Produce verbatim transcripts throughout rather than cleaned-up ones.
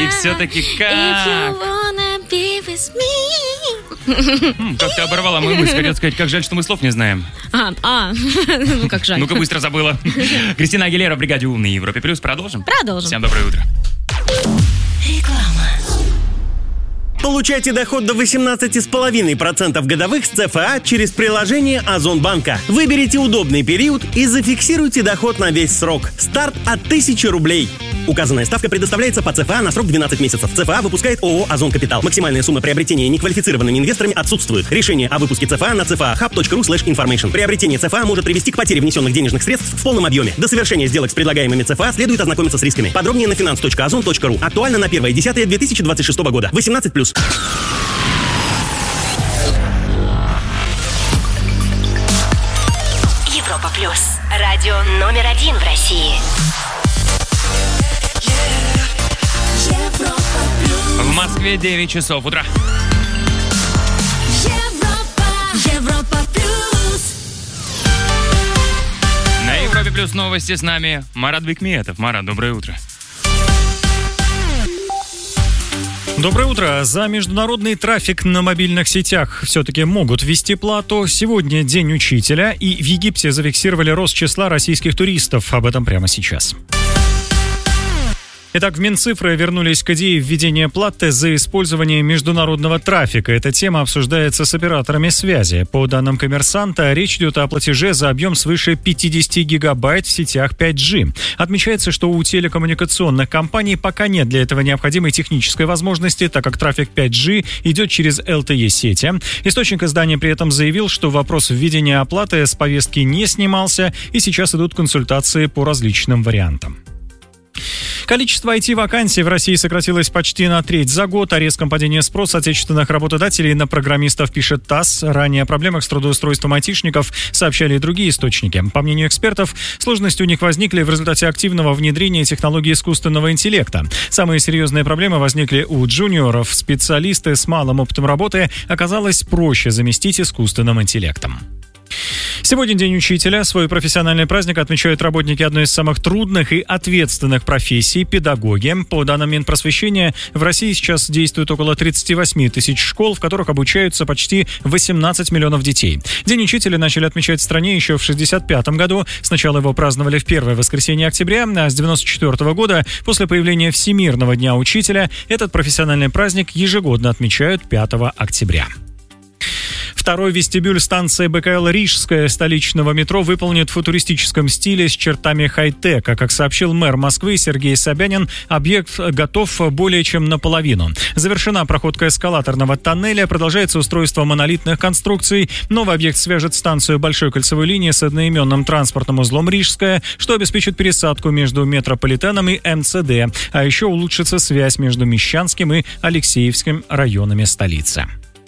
все-таки как? Как ты оборвала мою мысль, хотел сказать, как жаль, что мы слов не знаем. А, а, ну как жаль. Ну-ка быстро забыла. Кристина Агилера в бригаде «Умный» Европе Плюс. Продолжим? Продолжим. Всем доброе утро. Реклама. Получайте доход до восемнадцать целых пять десятых процента годовых с ЦФА через приложение Озонбанка. Выберите удобный период и зафиксируйте доход на весь срок. Старт от тысячи рублей. Указанная ставка предоставляется по ЦФА на срок двенадцать месяцев. ЦФА выпускает ООО «Озон Капитал». Максимальная сумма приобретения неквалифицированными инвесторами отсутствует. Решение о выпуске ЦФА на цфахаб точка ру слэш информейшн. Приобретение ЦФА может привести к потере внесенных денежных средств в полном объеме. До совершения сделок с предлагаемыми ЦФА следует ознакомиться с рисками. Подробнее на финанс точка озон точка ру. Актуально на первое десятое две тысячи двадцать шестого года. восемнадцать плюс. Европа Плюс. Радио номер один в России. В Москве девять часов утра. Европа, Европа Плюс. На Европе Плюс новости с нами Марат Бекметов. Марат, доброе утро. Доброе утро. За международный трафик на мобильных сетях все-таки могут ввести плату. Сегодня День учителя, и в Египте зафиксировали рост числа российских туристов. Об этом прямо сейчас. Итак, в Минцифры вернулись к идее введения платы за использование международного трафика. Эта тема обсуждается с операторами связи. По данным «Коммерсанта», речь идет о платеже за объем свыше пятьдесят гигабайт в сетях пять джи. Отмечается, что у телекоммуникационных компаний пока нет для этого необходимой технической возможности, так как трафик пять джи идет через эл ти и-сети. Источник издания при этом заявил, что вопрос введения оплаты с повестки не снимался, и сейчас идут консультации по различным вариантам. Количество ай ти-вакансий в России сократилось почти на треть за год. О резком падении спроса отечественных работодателей на программистов пишет ТАСС. Ранее о проблемах с трудоустройством айтишников сообщали и другие источники. По мнению экспертов, сложности у них возникли в результате активного внедрения технологий искусственного интеллекта. Самые серьезные проблемы возникли у джуниоров. Специалисты с малым опытом работы оказалось проще заместить искусственным интеллектом. Сегодня День учителя. Свой профессиональный праздник отмечают работники одной из самых трудных и ответственных профессий – педагоги. По данным Минпросвещения, в России сейчас действует около тридцать восемь тысяч школ, в которых обучаются почти восемнадцать миллионов детей. День учителя начали отмечать в стране еще в шестьдесят пятом году. Сначала его праздновали в первое воскресенье октября, а с девяносто четвёртого года, после появления Всемирного дня учителя, этот профессиональный праздник ежегодно отмечают пятого октября. Второй вестибюль станции бэ ка эл Рижская столичного метро выполнит в футуристическом стиле с чертами хай-тека. Как сообщил мэр Москвы Сергей Собянин, объект готов более чем наполовину. Завершена проходка эскалаторного тоннеля, продолжается устройство монолитных конструкций. Новый объект свяжет станцию Большой кольцевой линии с одноименным транспортным узлом Рижская, что обеспечит пересадку между метрополитеном и эм цэ дэ. А еще улучшится связь между Мещанским и Алексеевским районами столицы.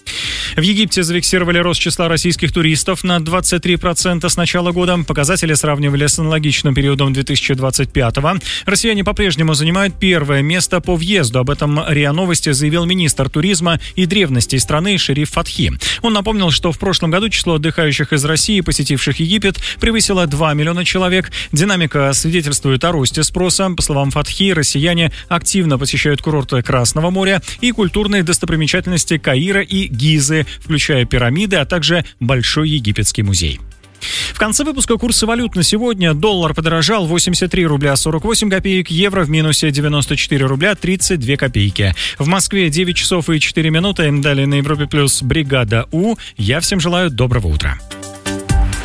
В Египте зафиксировали рост числа российских туристов на двадцать три процента с начала года. Показатели сравнивали с аналогичным периодом две тысячи двадцать пятого. Россияне по-прежнему занимают первое место по въезду. Об этом РИА Новости заявил министр туризма и древностей страны Шериф Фатхи. Он напомнил, что в прошлом году число отдыхающих из России, посетивших Египет, превысило два миллиона человек. Динамика свидетельствует о росте спроса. По словам Фатхи, россияне активно посещают курорты Красного моря и культурные достопримечательности Каира и Гизы, включая пирамиды, а также Большой египетский музей. В конце выпуска курсы валют на сегодня. Доллар подорожал: восемьдесят три рубля сорок восемь копеек, евро в минусе девяносто четыре рубля тридцать две копейки. В Москве девять часов и четыре минуты. Далее на Европе Плюс бригада У. Я всем желаю доброго утра.